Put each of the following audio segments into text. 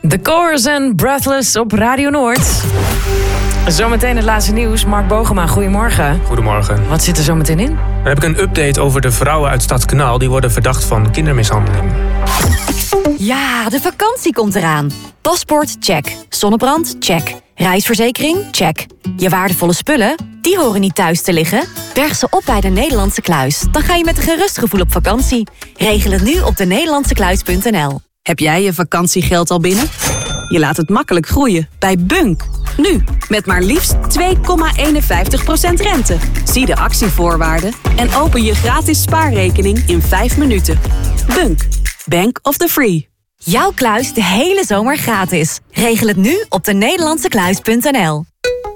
The Course en Breathless op Radio Noord. Zometeen het laatste nieuws. Mark Bogema, goedemorgen. Goedemorgen. Wat zit er zo meteen in? Dan heb ik een update over de vrouwen uit Stadskanaal. Die worden verdacht van kindermishandeling. Ja, de vakantie komt eraan. Paspoort, check. Zonnebrand, check. Reisverzekering, check. Je waardevolle spullen, die horen niet thuis te liggen. Berg ze op bij de Nederlandse Kluis. Dan ga je met een gerust gevoel op vakantie. Regel het nu op denederlandsekluis.nl. Heb jij je vakantiegeld al binnen? Je laat het makkelijk groeien bij Bunk. Nu, met maar liefst 2,51% rente. Zie de actievoorwaarden en open je gratis spaarrekening in 5 minuten. Bunk, Bank of the Free. Jouw kluis de hele zomer gratis. Regel het nu op denederlandsekluis.nl.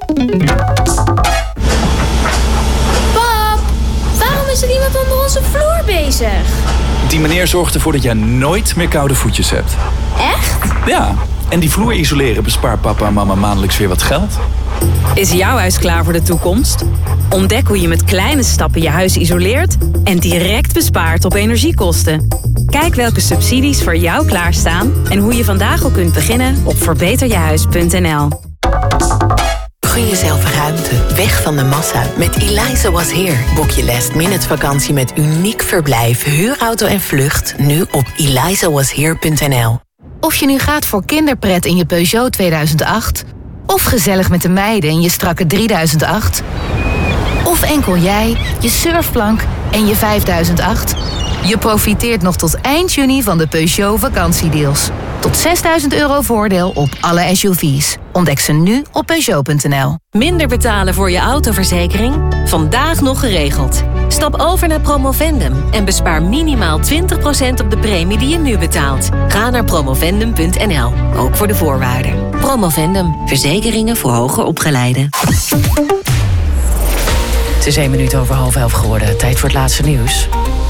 Pap, waarom is er iemand onder onze vloer bezig? Die meneer zorgt ervoor dat jij nooit meer koude voetjes hebt. Echt? Ja, en die vloer isoleren bespaart papa en mama maandelijks weer wat geld. Is jouw huis klaar voor de toekomst? Ontdek hoe je met kleine stappen je huis isoleert en direct bespaart op energiekosten. Kijk welke subsidies voor jou klaarstaan en hoe je vandaag al kunt beginnen op verbeterjehuis.nl. Gun jezelf ruimte, weg van de massa. Met Eliza Was Here boek je last-minute vakantie met uniek verblijf, huurauto en vlucht nu op elizawashere.nl. Of je nu gaat voor kinderpret in je Peugeot 2008... of gezellig met de meiden in je strakke 3008... of enkel jij, je surfplank en je 5008... je profiteert nog tot eind juni van de Peugeot vakantiedeals. Tot €6.000 voordeel op alle SUV's. Ontdek ze nu op Peugeot.nl. Minder betalen voor je autoverzekering? Vandaag nog geregeld. Stap over naar Promovendum en bespaar minimaal 20% op de premie die je nu betaalt. Ga naar promovendum.nl, ook voor de voorwaarden. Promovendum, verzekeringen voor hoger opgeleiden. Het is 1 minuut over 10:30 geworden. Tijd voor het laatste nieuws.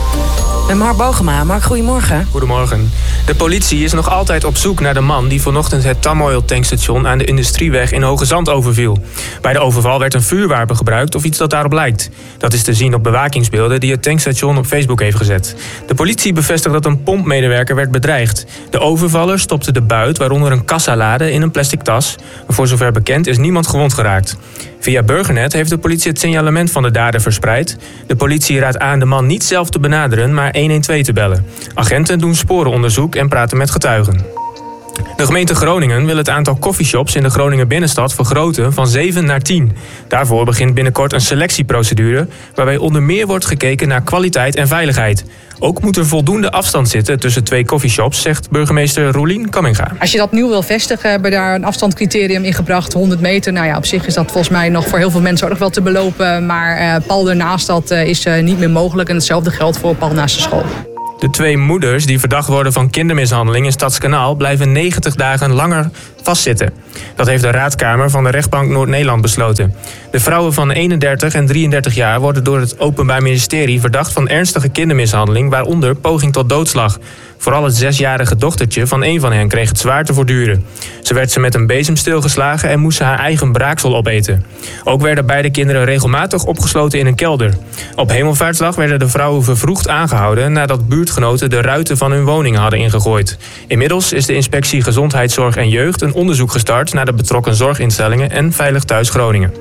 Met Mark Bogema. Mark, goedemorgen. Goedemorgen. De politie is nog altijd op zoek naar de man die vanochtend het Tamoil tankstation aan de Industrieweg in Hoogezand overviel. Bij de overval werd een vuurwapen gebruikt of iets dat daarop lijkt. Dat is te zien op bewakingsbeelden die het tankstation op Facebook heeft gezet. De politie bevestigt dat een pompmedewerker werd bedreigd. De overvaller stopte de buit, waaronder een kassalade, in een plastic tas. Maar voor zover bekend is niemand gewond geraakt. Via Burgernet heeft de politie het signalement van de dader verspreid. De politie raadt aan de man niet zelf te benaderen, maar 112 te bellen. Agenten doen sporenonderzoek en praten met getuigen. De gemeente Groningen wil het aantal coffeeshops in de Groningen binnenstad vergroten van 7 naar 10. Daarvoor begint binnenkort een selectieprocedure waarbij onder meer wordt gekeken naar kwaliteit en veiligheid. Ook moet er voldoende afstand zitten tussen 2 coffeeshops, zegt burgemeester Roelien Kamminga. Als je dat nieuw wil vestigen, hebben we daar een afstandscriterium in gebracht, 100 meter. Nou ja, op zich is dat volgens mij nog voor heel veel mensen ook nog wel te belopen. Maar pal ernaast, dat is niet meer mogelijk. En hetzelfde geldt voor pal naast de school. De 2 moeders die verdacht worden van kindermishandeling in Stadskanaal blijven 90 dagen langer vastzitten. Dat heeft de raadkamer van de rechtbank Noord-Nederland besloten. De vrouwen van 31 en 33 jaar worden door het Openbaar Ministerie verdacht van ernstige kindermishandeling, waaronder poging tot doodslag. Vooral het 6-jarige dochtertje van een van hen kreeg het zwaar te verduren. Ze werd met een bezemsteel geslagen en moest ze haar eigen braaksel opeten. Ook werden beide kinderen regelmatig opgesloten in een kelder. Op Hemelvaartsdag werden de vrouwen vervroegd aangehouden nadat buurtgenoten de ruiten van hun woningen hadden ingegooid. Inmiddels is de inspectie Gezondheidszorg en Jeugd een onderzoek gestart naar de betrokken zorginstellingen en Veilig Thuis Groningen.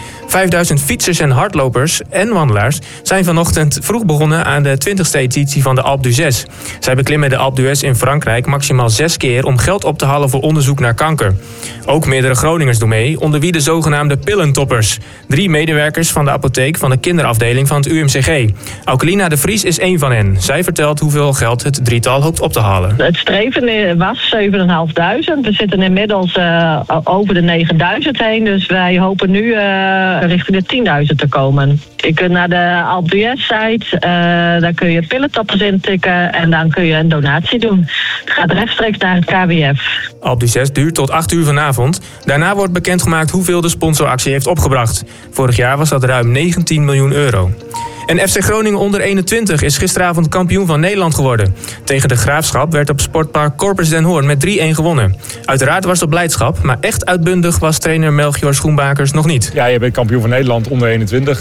5000 fietsers en hardlopers en wandelaars zijn vanochtend vroeg begonnen aan de 20e editie van de Alpe d'Huez. Zij beklimmen de Alpe d'Huez in Frankrijk maximaal 6 keer om geld op te halen voor onderzoek naar kanker. Ook meerdere Groningers doen mee, onder wie de zogenaamde pillentoppers. 3 medewerkers van de apotheek van de kinderafdeling van het UMCG. Aukelina de Vries is één van hen. Zij vertelt hoeveel geld het drietal hoopt op te halen. Het streven was 7.500. We zitten inmiddels over de 9.000 heen. Dus wij hopen nu richting de 10.000 te komen. Je kunt naar de Alpe d'Huez-site, daar kun je pillentoppers intikken en dan kun je een donatie doen. Het gaat rechtstreeks naar het KWF. Alpe d'Huez duurt tot 8 uur vanavond. Daarna wordt bekendgemaakt hoeveel de sponsoractie heeft opgebracht. Vorig jaar was dat ruim 19 miljoen euro. En FC Groningen onder 21 is gisteravond kampioen van Nederland geworden. Tegen de Graafschap werd op sportpark Corpus Den Hoorn met 3-1 gewonnen. Uiteraard was het blijdschap, maar echt uitbundig was trainer Melchior Schoenmakers nog niet. Ja, je bent kampioen van Nederland onder 21.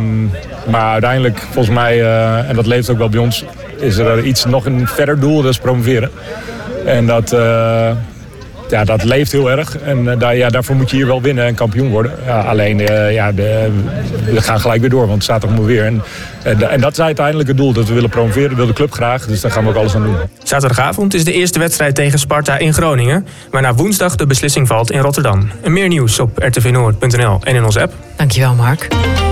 Maar uiteindelijk, volgens mij, en dat leeft ook wel bij ons, is er nog een verder doel, dat is promoveren. En dat Ja, dat leeft heel erg. En daarvoor moet je hier wel winnen en kampioen worden. Ja, alleen, we gaan gelijk weer door, want het staat er weer. En dat is uiteindelijk het doel, dat we willen promoveren, wil de club graag. Dus daar gaan we ook alles aan doen. Zaterdagavond is de eerste wedstrijd tegen Sparta in Groningen, waarna woensdag de beslissing valt in Rotterdam. En meer nieuws op rtvnoord.nl en in onze app. Dankjewel, Mark.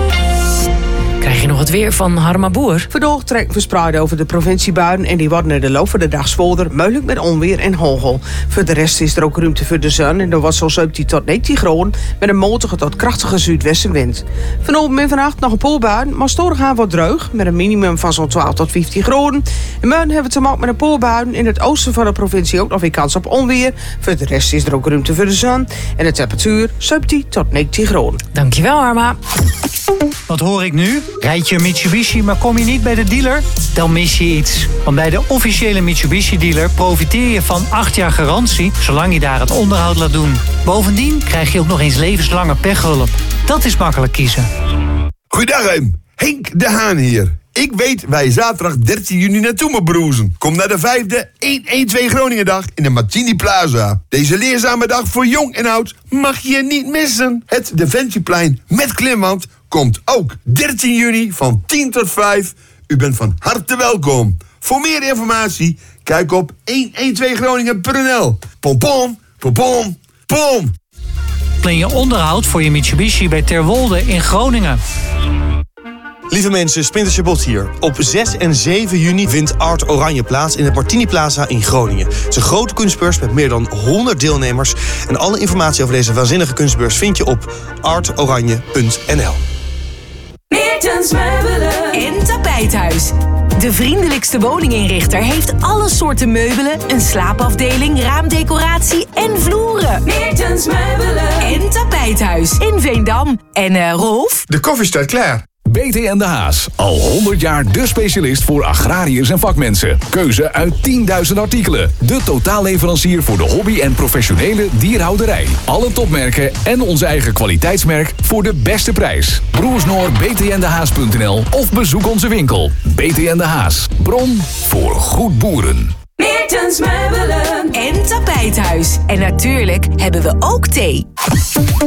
Krijg je nog het weer van Harma Boer? Verdoog trekt verspreid over de provinciebuien en die worden in de loop van de dag zwoelder, mogelijk met onweer en hagel. Voor de rest is er ook ruimte voor de zon en er wordt zo'n 17 tot 19 graden met een matige tot krachtige zuidwestenwind. Vanavond en vannacht nog een poolbuien, maar storig aan wat droog met een minimum van zo'n 12 tot 15 graden. En morgen hebben we te maken met een poolbuien in het oosten van de provincie ook nog weer kans op onweer. Voor de rest is er ook ruimte voor de zon en de temperatuur 17 tot 19 graden. Dankjewel, Harma. Wat hoor ik nu? Rijd je een Mitsubishi, maar kom je niet bij de dealer? Dan mis je iets. Want bij de officiële Mitsubishi-dealer profiteer je van 8 jaar garantie, zolang je daar het onderhoud laat doen. Bovendien krijg je ook nog eens levenslange pechhulp. Dat is makkelijk kiezen. Goeiedag, Henk de Haan hier. Ik weet waar je zaterdag 13 juni naartoe moet broezen. Kom naar de 5e 112 Groningendag in de Martini Plaza. Deze leerzame dag voor jong en oud mag je niet missen. Het Defensieplein met klimwand komt ook 13 juni van 10 tot 5. U bent van harte welkom. Voor meer informatie, kijk op 112groningen.nl. Pom pom, pom pom, pom. Plan je onderhoud voor je Mitsubishi bij Terwolde in Groningen. Lieve mensen, Splinter Chabot hier. Op 6 en 7 juni vindt Art Oranje plaats in het Martini Plaza in Groningen. Het is een grote kunstbeurs met meer dan 100 deelnemers. En alle informatie over deze waanzinnige kunstbeurs vind je op artoranje.nl. Meertens Meubelen en Tapijthuis. De vriendelijkste woninginrichter heeft alle soorten meubelen, een slaapafdeling, raamdecoratie en vloeren. Meertens Meubelen en Tapijthuis in Veendam. En Rolf? De koffie staat klaar. BTN De Haas. Al 100 jaar de specialist voor agrariërs en vakmensen. Keuze uit 10.000 artikelen. De totaalleverancier voor de hobby- en professionele dierhouderij. Alle topmerken en onze eigen kwaliteitsmerk voor de beste prijs. Broers Noor, btndehaas.nl of bezoek onze winkel. BTN De Haas. Bron voor goed boeren. Meertens Meubelen en Tapijthuis. En natuurlijk hebben we ook thee.